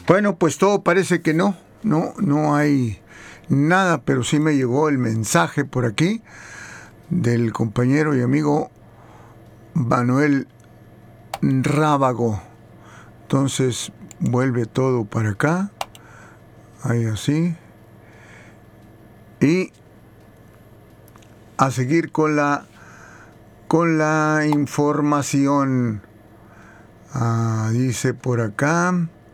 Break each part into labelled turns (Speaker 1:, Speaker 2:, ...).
Speaker 1: Bueno, pues todo parece que no hay nada, pero sí me llegó el mensaje por aquí del compañero y amigo Manuel Rábago. Entonces vuelve todo para acá, ahí así, y a seguir con la información. Dice por acá,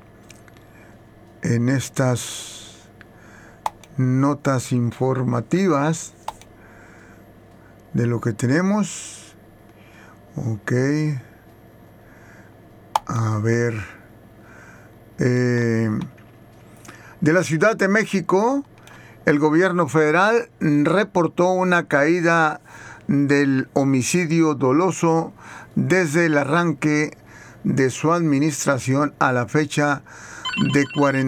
Speaker 1: en estas notas informativas de lo que tenemos. Ok, a ver, de la Ciudad de México, el gobierno federal reportó una caída del homicidio doloso desde el arranque de su administración a la fecha de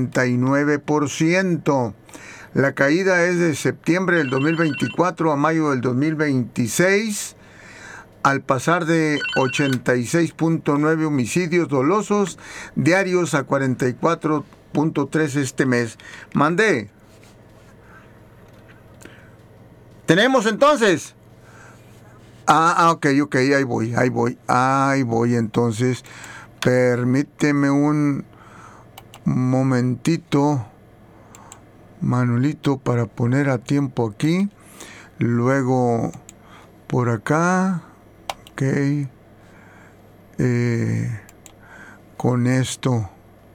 Speaker 1: 49%. La caída es de septiembre del 2024 a mayo del 2026, al pasar de 86.9 homicidios dolosos diarios a 44.3 este mes. Mandé. ¿Tenemos entonces? Ok, ahí voy entonces. Permíteme un momentito, Manuelito, para poner a tiempo aquí. Luego, por acá. Ok. Con esto.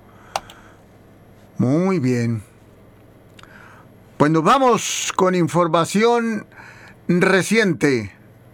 Speaker 1: Muy bien. Pues nos vamos con información reciente.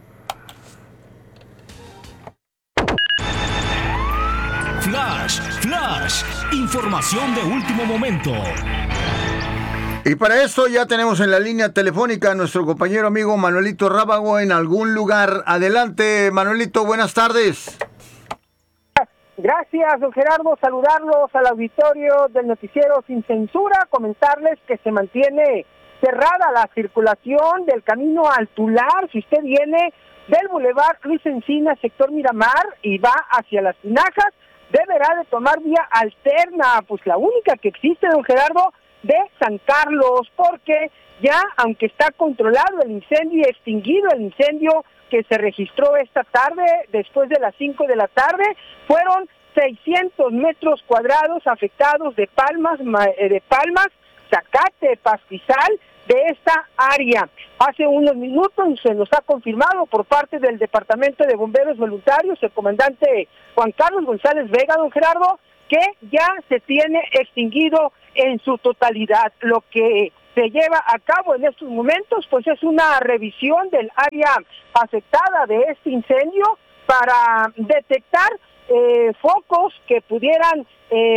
Speaker 2: Flash, información de último momento.
Speaker 1: Y para esto ya tenemos en la línea telefónica a nuestro compañero amigo Manuelito Rábago en algún lugar. Adelante, Manuelito, buenas tardes.
Speaker 3: Gracias, don Gerardo, saludarlos al auditorio del noticiero Sin Censura, comentarles que se mantiene cerrada la circulación del camino al Tular. Si usted viene del Boulevard Luis Encinas, sector Miramar, y va hacia Las Tinajas, deberá de tomar vía alterna, pues la única que existe, don Gerardo, de San Carlos, porque ya, aunque está controlado el incendio y extinguido el incendio que se registró esta tarde, después de las 5 de la tarde, fueron 600 metros cuadrados afectados de palmas, zacate, pastizal de esta área. Hace unos minutos se nos ha confirmado por parte del Departamento de Bomberos Voluntarios, el comandante Juan Carlos González Vega, don Gerardo, que ya se tiene extinguido en su totalidad. Lo que se lleva a cabo en estos momentos, pues es una revisión del área afectada de este incendio para detectar focos que pudieran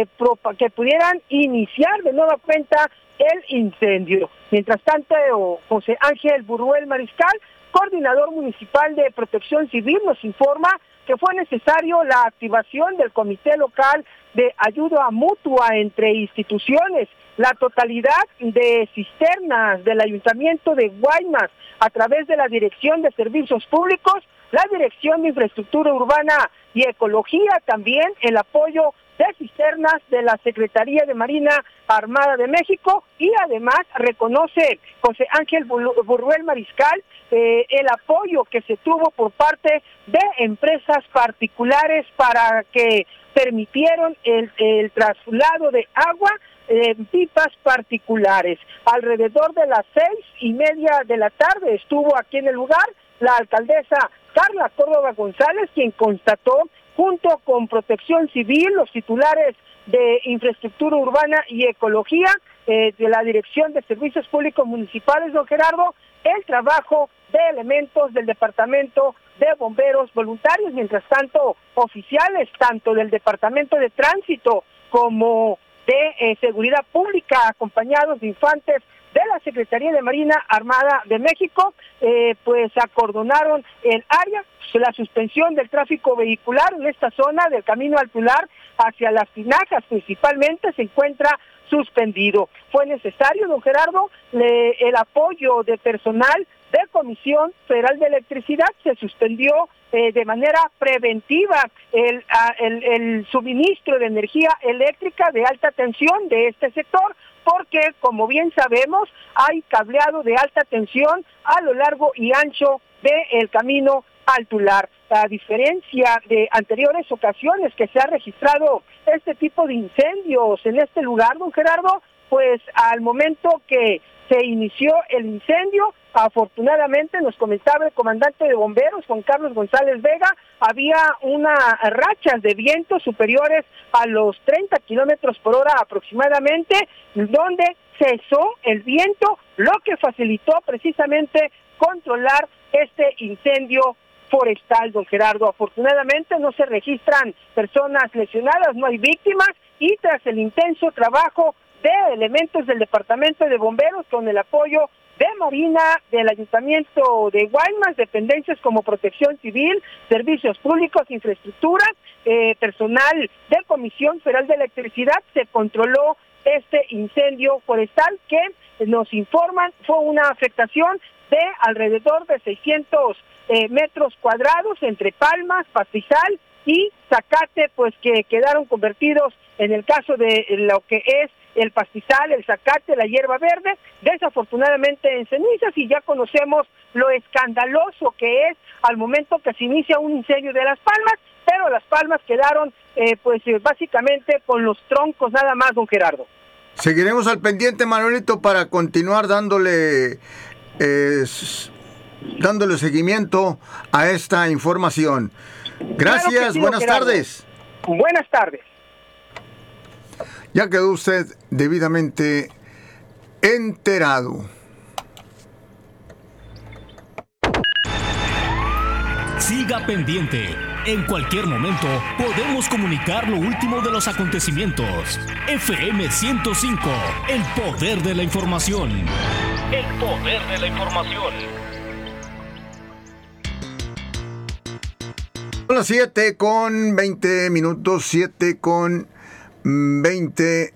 Speaker 3: iniciar de nueva cuenta el incendio. Mientras tanto, José Ángel Burruel Mariscal, coordinador municipal de Protección Civil, nos informa que fue necesario la activación del Comité Local de Ayuda Mutua entre instituciones, la totalidad de cisternas del Ayuntamiento de Guaymas, a través de la Dirección de Servicios Públicos, la Dirección de Infraestructura Urbana y Ecología, también el apoyo de cisternas de la Secretaría de Marina Armada de México, y además reconoce José Ángel Burruel Mariscal el apoyo que se tuvo por parte de empresas particulares para que permitieron el traslado de agua en pipas particulares. Alrededor de las 6:30 de la tarde estuvo aquí en el lugar la alcaldesa Carla Córdoba González, quien constató, junto con Protección Civil, los titulares de Infraestructura Urbana y Ecología, de la Dirección de Servicios Públicos Municipales, don Gerardo, el trabajo de elementos del Departamento de Bomberos Voluntarios. Mientras tanto, oficiales tanto del Departamento de Tránsito como de Seguridad Pública, acompañados de infantes de la Secretaría de Marina Armada de México, pues acordonaron el área. La suspensión del tráfico vehicular en esta zona del camino al Tular hacia Las Tinajas principalmente se encuentra suspendido. Fue necesario, don Gerardo, el apoyo de personal de Comisión Federal de Electricidad se suspendió de manera preventiva el suministro de energía eléctrica de alta tensión de este sector, porque, como bien sabemos, hay cableado de alta tensión a lo largo y ancho del camino al Tular. A diferencia de anteriores ocasiones que se ha registrado este tipo de incendios en este lugar, don Gerardo, pues al momento que se inició el incendio, afortunadamente nos comentaba el comandante de bomberos, Juan Carlos González Vega, había unas rachas de viento superiores a los 30 kilómetros por hora aproximadamente, donde cesó el viento, lo que facilitó precisamente controlar este incendio forestal, don Gerardo. Afortunadamente no se registran personas lesionadas, no hay víctimas, y tras el intenso trabajo de elementos del Departamento de Bomberos con el apoyo de Marina, del Ayuntamiento de Guaymas, dependencias como Protección Civil, Servicios Públicos, Infraestructura, personal de Comisión Federal de Electricidad, se controló este incendio forestal que nos informan fue una afectación de alrededor de 600 metros cuadrados entre palmas, pastizal y zacate, pues que quedaron convertidos en el caso de lo que es el pastizal, el zacate, la hierba verde, desafortunadamente en cenizas, y ya conocemos lo escandaloso que es al momento que se inicia un incendio de Las Palmas, pero Las Palmas quedaron básicamente con los troncos nada más, don Gerardo.
Speaker 1: Seguiremos al pendiente, Manuelito, para continuar dándole seguimiento a esta información. Gracias, claro sí, buenas tardes.
Speaker 3: Buenas tardes.
Speaker 1: Ya quedó usted debidamente enterado.
Speaker 2: Siga pendiente. En cualquier momento podemos comunicar lo último de los acontecimientos. FM 105, el poder de la información. El poder de la información.
Speaker 1: Son las 7:20 minutos, 7:20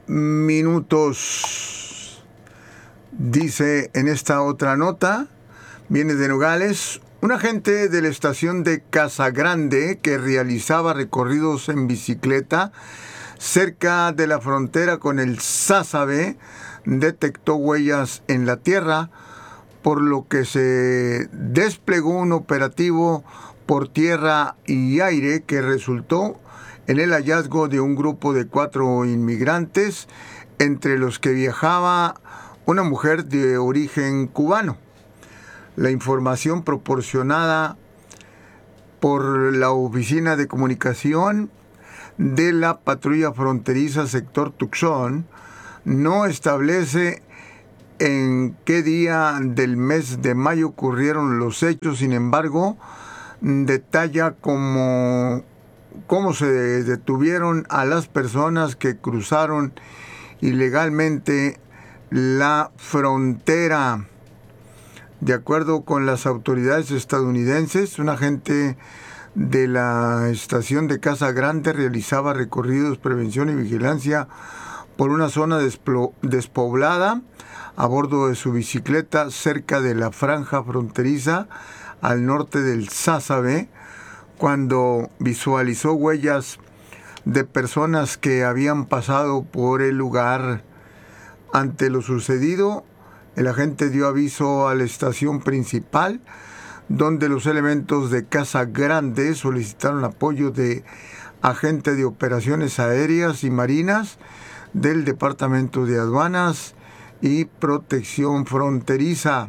Speaker 1: minutos. Dice en esta otra nota, viene de Nogales, un agente de la estación de Casa Grande que realizaba recorridos en bicicleta cerca de la frontera con el Sázabe detectó huellas en la tierra, por lo que se desplegó un operativo por tierra y aire que resultó en el hallazgo de un grupo de 4 inmigrantes, entre los que viajaba una mujer de origen cubano. La información proporcionada por la Oficina de Comunicación de la Patrulla Fronteriza Sector Tucson no establece en qué día del mes de mayo ocurrieron los hechos. Sin embargo, detalla cómo se detuvieron a las personas que cruzaron ilegalmente la frontera. De acuerdo con las autoridades estadounidenses, un agente de la estación de Casa Grande realizaba recorridos, prevención y vigilancia por una zona despoblada a bordo de su bicicleta cerca de la franja fronteriza al norte del Sázabe, cuando visualizó huellas de personas que habían pasado por el lugar. Ante lo sucedido, el agente dio aviso a la estación principal, donde los elementos de Casa Grande solicitaron apoyo de agente de operaciones aéreas y marinas del Departamento de Aduanas y Protección Fronteriza.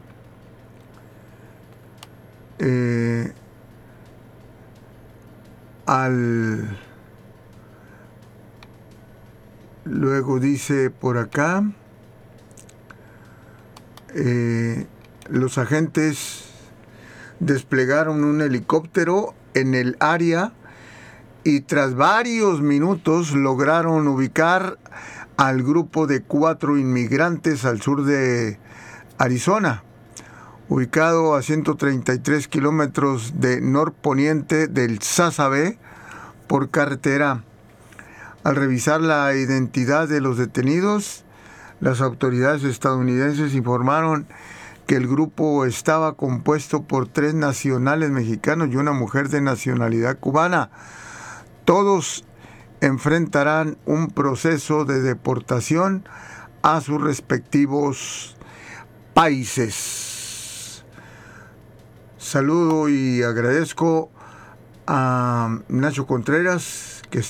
Speaker 1: Luego dice por acá, los agentes desplegaron un helicóptero en el área y tras varios minutos lograron ubicar al grupo de 4 inmigrantes al sur de Arizona, ubicado a 133 kilómetros de norponiente del Sázabe por carretera. Al revisar la identidad de los detenidos, las autoridades estadounidenses informaron que el grupo estaba compuesto por 3 nacionales mexicanos y una mujer de nacionalidad cubana. Todos enfrentarán un proceso de deportación a sus respectivos países. Saludo y agradezco a Nacho Contreras, que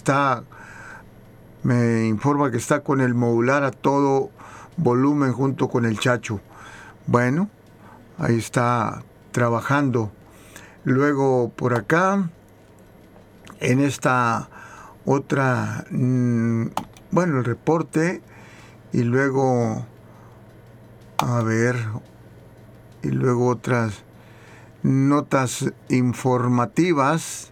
Speaker 1: me informa que está con el modular a todo volumen junto con el Chacho. Bueno, ahí está trabajando. Luego por acá, en esta otra, el reporte, y luego, y luego otras notas informativas.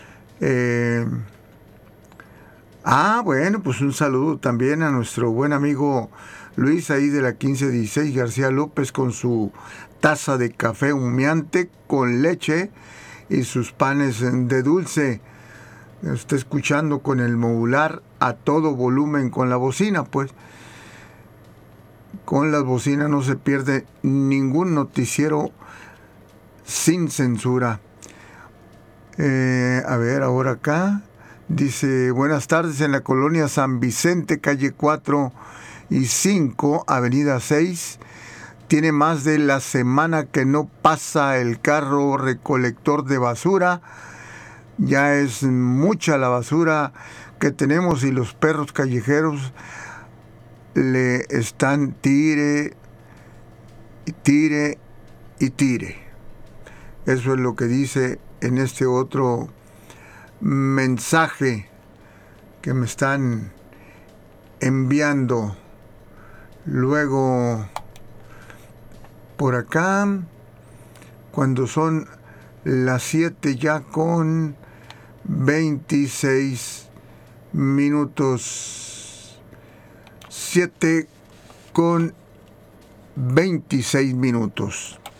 Speaker 1: Pues un saludo también a nuestro buen amigo Luis, ahí de la 1516 García López, con su taza de café humeante con leche y sus panes de dulce. Está escuchando con el modular a todo volumen con la bocina, pues. Con las bocinas no se pierde ningún noticiero sin censura. Ahora acá dice: buenas tardes, en la colonia San Vicente, calle 4 y 5, avenida 6. Tiene más de la semana que no pasa el carro recolector de basura. Ya es mucha la basura que tenemos y los perros callejeros le están tire y tire y tire. Eso es lo que dice en este otro mensaje que me están enviando. Luego, por acá, cuando son las 7 ya con 26 minutos, 7 con 26 minutos.